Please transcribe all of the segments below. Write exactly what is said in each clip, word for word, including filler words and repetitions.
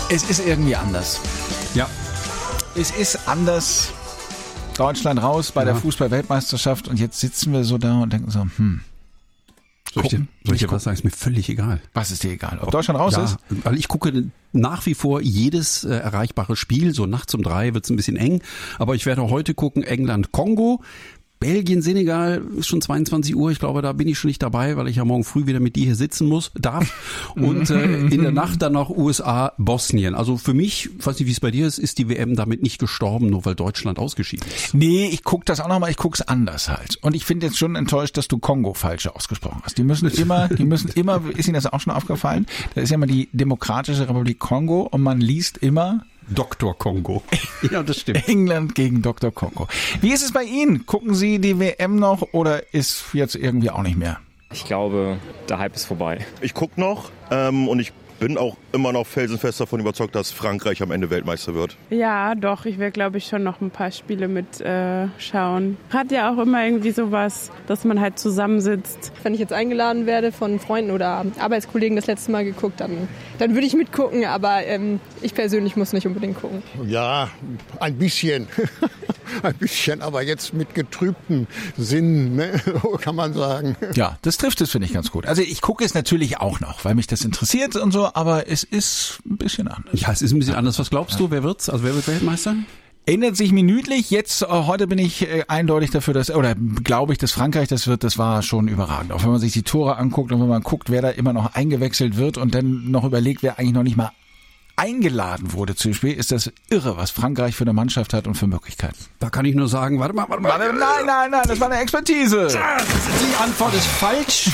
Es ist irgendwie anders. Ja. Es ist anders. Deutschland raus bei ja. der Fußball-Weltmeisterschaft und jetzt sitzen wir so da und denken so, hm. Soll ich dir, soll ich dir was sagen? Ist mir völlig egal. Was ist dir egal? Ob Deutschland raus ja, ist? Weil ich gucke nach wie vor jedes äh, erreichbare Spiel. So nachts um drei wird es ein bisschen eng. Aber ich werde heute gucken England-Kongo. Belgien, Senegal ist schon zweiundzwanzig Uhr. Ich glaube, da bin ich schon nicht dabei, weil ich ja morgen früh wieder mit dir hier sitzen muss, darf. Und äh, in der Nacht dann noch U S A, Bosnien. Also für mich, weiß nicht, wie es bei dir ist, ist die W M damit nicht gestorben, nur weil Deutschland ausgeschieden ist. Nee, ich gucke das auch nochmal, ich gucke es anders halt. Und ich finde jetzt schon enttäuscht, dass du Kongo falsch ausgesprochen hast. Die müssen immer, die müssen immer, ist Ihnen das auch schon aufgefallen? Da ist ja immer die Demokratische Republik Kongo und man liest immer Doktor Kongo. Ja, das stimmt. England gegen Doktor Kongo. Wie ist es bei Ihnen? Gucken Sie die W M noch oder ist jetzt irgendwie auch nicht mehr? Ich glaube, der Hype ist vorbei. Ich gucke noch ähm, und ich bin auch immer noch felsenfest davon überzeugt, dass Frankreich am Ende Weltmeister wird. Ja, doch. Ich werde, glaube ich, schon noch ein paar Spiele mit äh, schauen. Hat ja auch immer irgendwie sowas, dass man halt zusammensitzt. Wenn ich jetzt eingeladen werde von Freunden oder Arbeitskollegen das letzte Mal geguckt, dann, dann würde ich mitgucken. Aber ähm, ich persönlich muss nicht unbedingt gucken. Ja, ein bisschen. Ein bisschen, aber jetzt mit getrübtem Sinn, ne? Kann man sagen. Ja, das trifft es, finde ich, ganz gut. Also ich gucke es natürlich auch noch, weil mich das interessiert und so, aber es ist ein bisschen anders. Ja, es ist ein bisschen anders. Was glaubst du, wer wird's? Also wer wird Weltmeister? Ändert sich minütlich. Jetzt, äh, heute bin ich äh, eindeutig dafür, dass, oder glaube ich, dass Frankreich das wird, das war schon überragend. Auch wenn man sich die Tore anguckt und wenn man guckt, wer da immer noch eingewechselt wird und dann noch überlegt, wer eigentlich noch nicht mal eingeladen wurde zu dem Spiel, ist das irre, was Frankreich für eine Mannschaft hat und für Möglichkeiten. Da kann ich nur sagen, warte mal, warte mal. Warte, nein, nein, nein, das war eine Expertise. Die Antwort ist falsch.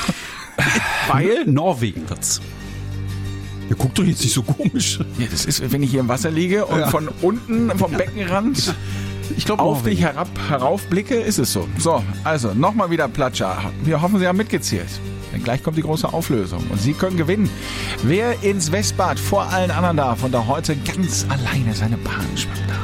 Weil Norwegen wird's. Ihr guckt doch jetzt nicht so komisch. Ja, das ist, wenn ich hier im Wasser liege und ja. von unten vom Beckenrand ich glaube, auf dich herab, heraufblicke, ist es so. So, also nochmal wieder Platscher. Wir hoffen, Sie haben mitgezählt. Denn gleich kommt die große Auflösung und Sie können gewinnen. Wer ins Westbad vor allen anderen darf und da heute ganz alleine seine Bahn schwimmen darf.